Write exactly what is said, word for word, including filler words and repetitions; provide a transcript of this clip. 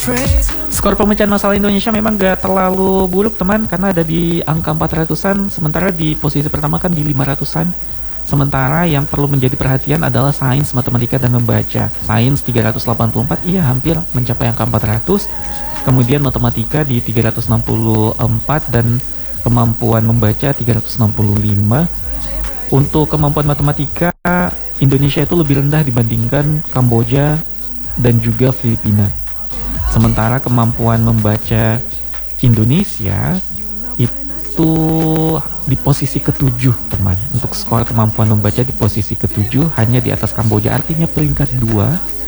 Skor pemecahan masalah Indonesia memang gak terlalu buruk teman, karena ada di angka empat ratusan, sementara di posisi pertama kan di lima ratusan. Sementara yang perlu menjadi perhatian adalah sains, matematika, dan membaca. Sains tiga ratus delapan puluh empat, iya hampir mencapai angka empat ratus. Kemudian matematika di tiga ratus enam puluh empat dan kemampuan membaca tiga ratus enam puluh lima. Untuk kemampuan matematika, Indonesia itu lebih rendah dibandingkan Kamboja dan juga Filipina. Sementara kemampuan membaca Indonesia itu di posisi ketujuh teman. Untuk skor kemampuan membaca di posisi ketujuh, hanya di atas Kamboja, artinya peringkat dua